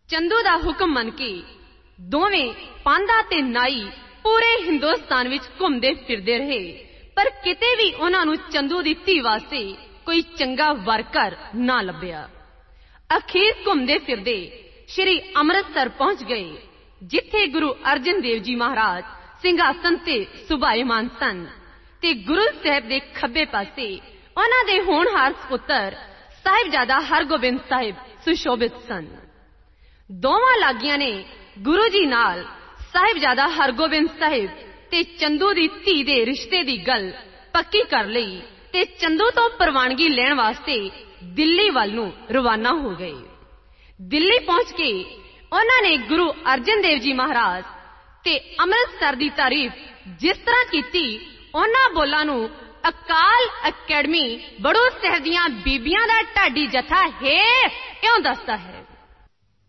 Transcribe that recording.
ਚੰਦੂ ਦਾ ਹੁਕਮ ਮੰਨ ਕੇ ਦੋਵੇਂ ਪਾਂਧਾ ਤੇ ਨਾਈ ਪੂਰੇ ਹਿੰਦੁਸਤਾਨ ਵਿੱਚ ਘੁੰਮਦੇ ਫਿਰਦੇ ਰਹੇ, ਪਰ ਕਿਤੇ ਵੀ ਉਹਨਾਂ ਨੂੰ ਚੰਦੂ ਦੀ ਧੀ ਵਾਸਤੇ ਕੋਈ ਚੰਗਾ ਵਰ ਘਰ ਨਾ ਲੱਭਿਆ। ਅਖੀਰ ਘੁੰਮਦੇ ਫਿਰਦੇ ਸ਼੍ਰੀ ਅੰਮ੍ਰਿਤਸਰ ਪਹੁੰਚ ਗਏ, ਜਿੱਥੇ ਗੁਰੂ ਅਰਜਨ ਦੇਵ ਜੀ ਮਹਾਰਾਜ ਸਿੰਘਾਸਨ ਤੇ ਸੁਭਾਏਮਾਨ ਸਨ ਤੇ ਗੁਰੂ ਸਾਹਿਬ ਦੇ ਖੱਬੇ ਪਾਸੇ ਉਹਨਾਂ ਦੇ ਹੋਣਹਾਰ ਸਪੁੱਤਰ ਸਾਹਿਬਜ਼ਾਦਾ ਹਰਗੋਬਿੰਦ ਸਾਹਿਬ ਸੁਸ਼ੋਭਿਤ ਸਨ। ਦੋਵਾਂ ਲਾਗੀਆਂ ਨੇ ਗੁਰੂ ਜੀ ਨਾਲ ਸਾਹਿਬਜ਼ਾਦਾ ਹਰਗੋਬਿੰਦ ਸਾਹਿਬ ਤੇ ਚੰਦੂ ਦੀ ਧੀ ਦੇ ਰਿਸ਼ਤੇ ਦੀ ਗੱਲ ਪੱਕੀ ਕਰ ਲਈ ਤੇ ਚੰਦੂ ਤੋਂ ਪ੍ਰਵਾਨਗੀ ਲੈਣ ਵਾਸਤੇ ਦਿੱਲੀ ਵੱਲ ਨੂੰ ਰਵਾਨਾ ਹੋ ਗਏ। ਦਿੱਲੀ ਪਹੁੰਚ ਕੇ ਉਹਨਾਂ ਨੇ ਗੁਰੂ ਅਰਜਨ ਦੇਵ ਜੀ ਮਹਾਰਾਜ ਤੇ ਅੰਮ੍ਰਿਤਸਰ ਦੀ ਤਾਰੀਫ ਜਿਸ ਤਰ੍ਹਾਂ ਕੀਤੀ, ਉਹਨਾਂ ਬੋਲਾਂ ਨੂੰ ਅਕਾਲ ਅਕੈਡਮੀ ਬੜੂ ਸਾਹਿਬ ਦੀਆਂ ਬੀਬੀਆਂ ਦਾ ਢਾਡੀ ਜਥਾ ਹੈ ਇਉਂ ਦੱਸਦਾ ਹੈ।